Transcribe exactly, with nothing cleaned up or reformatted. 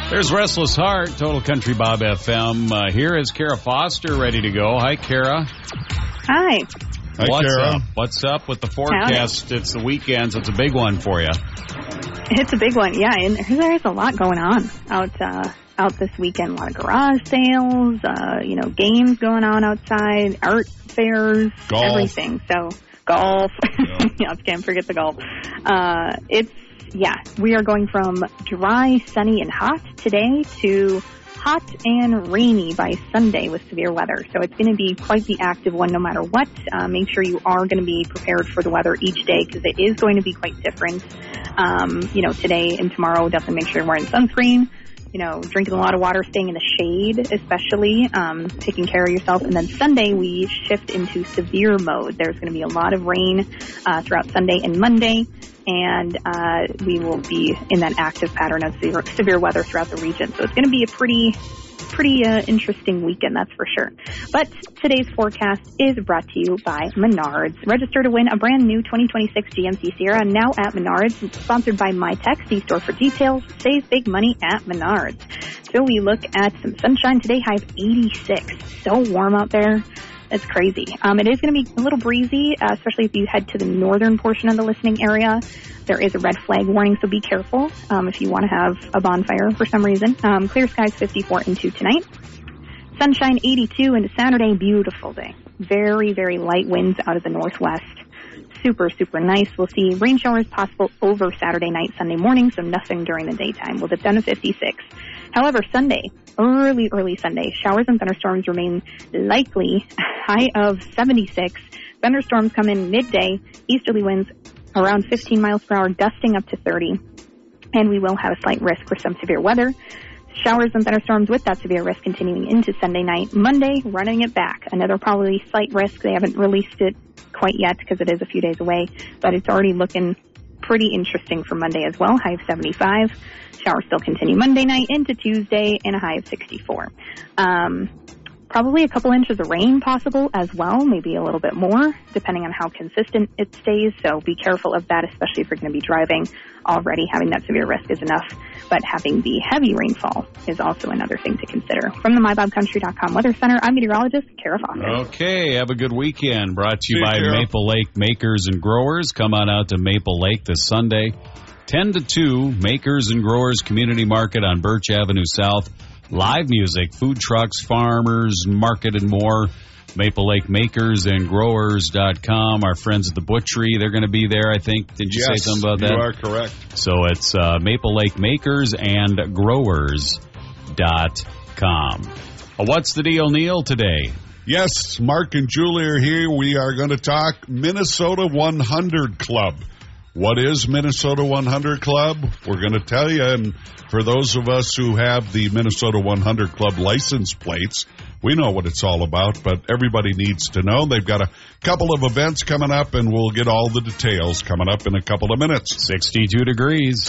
There's Restless Heart, Total Country Bob F M. Uh, here is Kara Foster ready to go. Hi, Kara. Hi. Hi, What's Kara. up? What's up with the forecast? Howdy. It's the weekend, so it's a big one for you. It's a big one, yeah. And there's a lot going on out uh, out this weekend. A lot of garage sales, uh, you know, games going on outside, art fairs, golf. Everything. So golf. Yeah, yeah can't forget the golf. Uh, it's Yeah, we are going from dry, sunny, and hot today to hot and rainy by Sunday with severe weather. So it's going to be quite the active one no matter what. Uh, make sure you are going to be prepared for the weather each day because it is going to be quite different. Um, you know, today and tomorrow, definitely make sure you're wearing sunscreen. You know, drinking a lot of water, staying in the shade, especially, um, taking care of yourself. And then Sunday, we shift into severe mode. There's going to be a lot of rain uh, throughout Sunday and Monday, and uh, we will be in that active pattern of severe, severe weather throughout the region. So it's going to be a pretty pretty uh, interesting weekend, that's for sure. But today's forecast is brought to you by Menards. Register to win a brand new twenty twenty-six G M C Sierra now at Menards. It's sponsored by MyTech. See store for details. Save big money at Menards. So we look at some sunshine today, high of eighty-six. So warm out there. It's crazy. Um, it is going to be a little breezy, uh, especially if you head to the northern portion of the listening area. There is a red flag warning, so be careful um, if you want to have a bonfire for some reason. Um, clear skies fifty-four into tonight. Sunshine eighty-two into Saturday. Beautiful day. Very, very light winds out of the northwest. Super, super nice. We'll see rain showers possible over Saturday night, Sunday morning, so nothing during the daytime. We'll dip down to fifty-six. However, Sunday, early, early Sunday, showers and thunderstorms remain likely. High of seventy-six. Thunderstorms come in midday. Easterly winds around fifteen miles per hour, gusting up to thirty. And we will have a slight risk for some severe weather. Showers and thunderstorms with that severe risk continuing into Sunday night. Monday, running it back. Another probably slight risk. They haven't released it quite yet because it is a few days away, but it's already looking pretty interesting for Monday as well. High of seventy-five. Showers still continue Monday night into Tuesday and a high of sixty-four. Um, probably a couple inches of rain possible as well, maybe a little bit more, depending on how consistent it stays. So be careful of that, especially if you're going to be driving. Already having that severe risk is enough, but having the heavy rainfall is also another thing to consider. From the my bob country dot com Weather Center, I'm meteorologist Kara Foster. Okay, have a good weekend. Brought to you See by you, Maple Lake Makers and Growers. Come on out to Maple Lake this Sunday, ten to two, Makers and Growers Community Market on Birch Avenue South. Live music, food trucks, farmers, market, and more. Maple Lake Makers and Growers dot com. Our friends at the butchery, they're going to be there, I think. Did you yes, say something about that? You are correct. So it's uh, Maple Lake Makers and Growers dot com. Uh, what's the deal, Neil, today? Yes, Mark and Julie are here. We are going to talk Minnesota one hundred Club. What is Minnesota one hundred Club? We're going to tell you, and for those of us who have the Minnesota one hundred Club license plates, we know what it's all about, but everybody needs to know. They've got a couple of events coming up, and we'll get all the details coming up in a couple of minutes. sixty-two degrees.